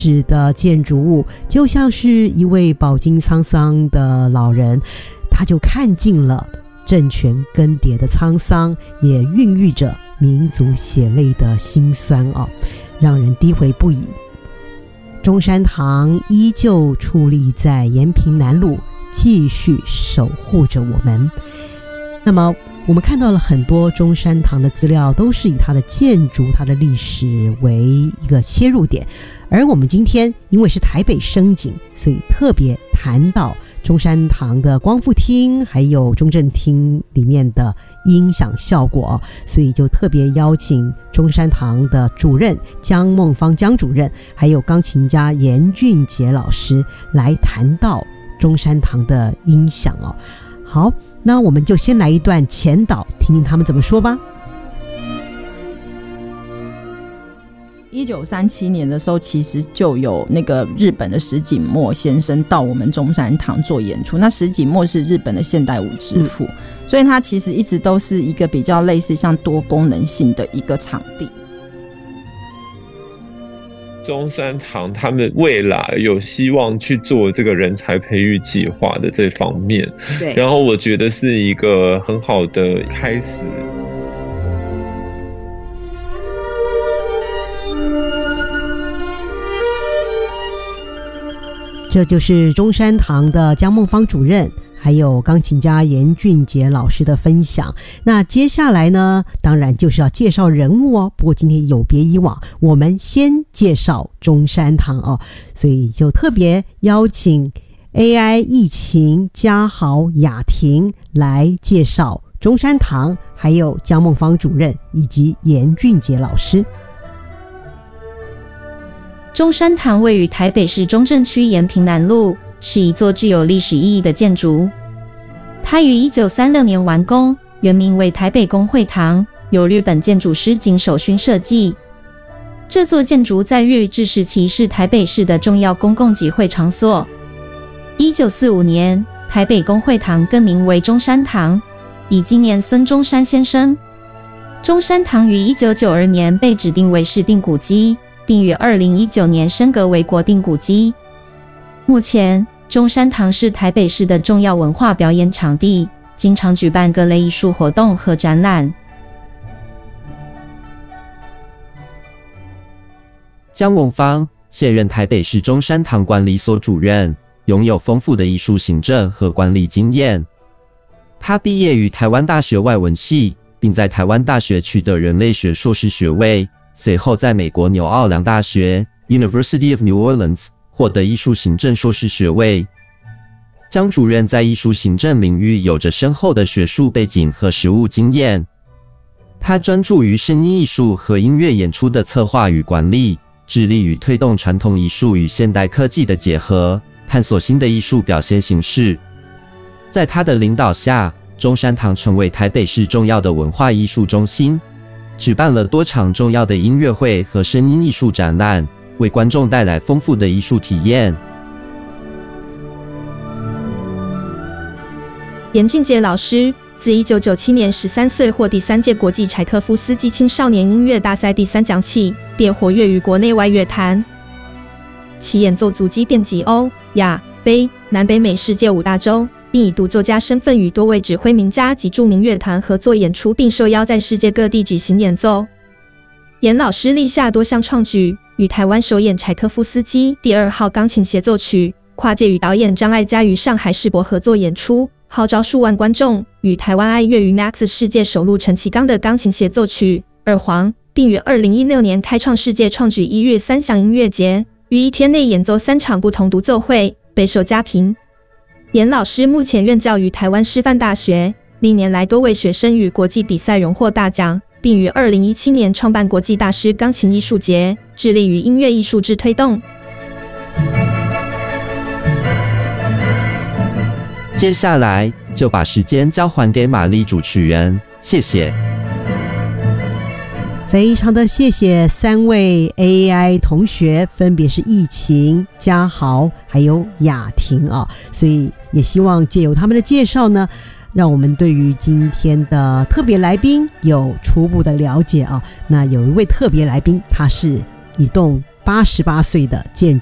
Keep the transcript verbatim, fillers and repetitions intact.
史的建筑物，就像是一位饱经沧桑的老人，他就看尽了政权更迭的沧桑，也孕育着民族血泪的辛酸哦，让人低回不已。中山堂依旧矗立在延平南路，继续守护着我们。那么我们看到了很多中山堂的资料，都是以它的建筑、它的历史为一个切入点，而我们今天因为是台北声景，所以特别谈到中山堂的光复厅还有中正厅里面的音响效果，所以就特别邀请中山堂的主任江梦芳江主任，还有钢琴家严俊杰老师来谈到中山堂的音响哦。好，那我们就先来一段前导，听听他们怎么说吧。 一九三七年的时候，其实就有那个日本的石井墨先生到我们中山堂做演出。那石井墨是日本的现代舞之父、嗯、所以他其实一直都是一个比较类似像多功能性的一个场地。 中山堂他们未来有希望去做这个人才培育计划的这方面，对，然后我觉得是一个很好的开始。 这就是中山堂的江梦芳主任还有钢琴家严俊杰老师的分享。那接下来呢，当然就是要介绍人物哦。不过今天有别以往，我们先介绍中山堂哦，所以就特别邀请 A I 艺琴嘉豪雅婷来介绍中山堂，还有江梦芳主任以及严俊杰老师。 中山堂位于台北市中正区延平南路，是一座具有历史意义的建筑。它于一九三六年完工，原名为台北公会堂，由日本建筑师井守勋设计。这座建筑在日治时期是台北市的重要公共集会场所。一九四五年，台北公会堂更名为中山堂，以纪念孙中山先生。中山堂于一九九二年被指定为市定古迹，并于二零一九年升格为国定古迹。目前，中山堂是台北市的重要文化表演场地，经常举办各类艺术活动和展览。 江梦芳现任台北市中山堂管理所主任，拥有丰富的艺术行政和管理经验。他毕业于台湾大学外文系，并在台湾大学取得人类学硕士学位，随后在美国纽奥良大学 University of New Orleans 获得艺术行政硕士学位。江主任在艺术行政领域有着深厚的学术背景和实务经验。他专注于声音艺术和音乐演出的策划与管理，致力于推动传统艺术与现代科技的结合，探索新的艺术表现形式。在他的领导下，中山堂成为台北市重要的文化艺术中心，举办了多场重要的音乐会和声音艺术展览，为观众带来丰富的艺术体验。 严俊杰老师自一九九七年十三岁获第三届国际柴可夫斯基青少年音乐大赛第三奖起，便活跃于国内外乐坛。其演奏足迹遍及欧、亚、非、南北美世界五大洲，并以独奏家身份与多位指挥名家及著名乐团合作演出，并受邀在世界各地举行演奏。严老师立下多项创举，与台湾首演柴可夫斯基第二号钢琴协奏曲，跨界与导演张艾嘉于上海世博合作演出，号召数万观众，与台湾爱乐于 N A X 世界首录陈其刚的钢琴协奏曲《二黄》，并于二零一六年开创世界创举一日三项音乐节，于一天内演奏三场不同独奏会，备受佳评。严老师目前任教于台湾师范大学，历年来多位学生与国际比赛荣获大奖，并于二零一七年创办国际大师钢琴艺术节，致力于音乐艺术之推动。 接下来就把时间交还给玛丽主持人，谢谢。 非常的谢谢三位 A I 同学，分别是艺琴、嘉豪还有雅婷啊，所以也希望借由他们的介绍呢，让我们对于今天的特别来宾有初步的了解啊。那有一位特别来宾，他是一栋八十八岁的建筑。